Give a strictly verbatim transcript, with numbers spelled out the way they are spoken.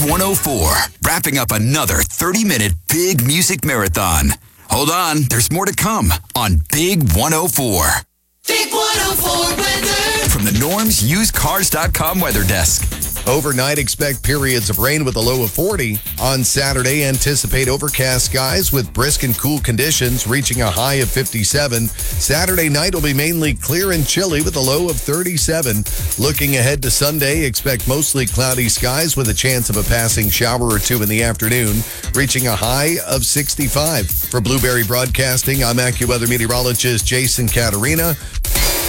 one oh four, wrapping up another thirty-minute big music marathon. Hold on, there's more to come on Big one oh four. Big one oh four weather. From the Norms Used Cars dot com weather desk. Overnight, expect periods of rain with a low of forty. On Saturday, anticipate overcast skies with brisk and cool conditions, reaching a high of fifty-seven. Saturday night will be mainly clear and chilly with a low of thirty-seven. Looking ahead to Sunday, expect mostly cloudy skies with a chance of a passing shower or two in the afternoon, reaching a high of sixty-five. For Blueberry Broadcasting, I'm AccuWeather meteorologist Jason Caterina.